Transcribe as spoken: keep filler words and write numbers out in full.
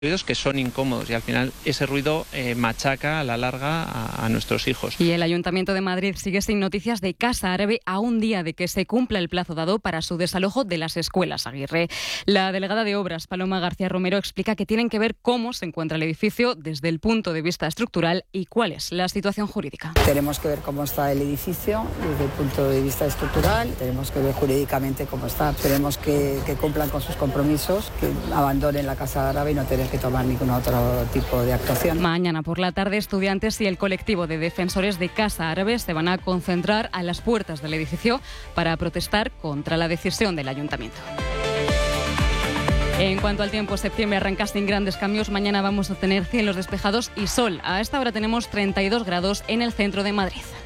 ruidos que son incómodos y al final ese ruido eh, machaca a la larga a, a nuestros hijos. Y el Ayuntamiento de Madrid sigue sin noticias de Casa Árabe a un día de que se cumpla el plazo dado para su desalojo de las escuelas Aguirre. La delegada de Obras, Paloma García Romero, explica que tienen que ver cómo se encuentra el edificio desde el punto de vista estructural y cuál es la situación jurídica. Tenemos que ver cómo está el edificio desde el punto de vista estructural, tenemos que ver jurídicamente cómo está. Esperemos que, que cumplan con sus compromisos, que abandonen la Casa Árabe y no tener que tomar ningún otro tipo de actuación. Mañana por la tarde, estudiantes y el colectivo de defensores de Casa Árabe se van a concentrar a las puertas del edificio para protestar contra la decisión del Ayuntamiento. En cuanto al tiempo, septiembre arranca sin grandes cambios. Mañana vamos a tener cielos despejados y sol. A esta hora tenemos treinta y dos grados en el centro de Madrid.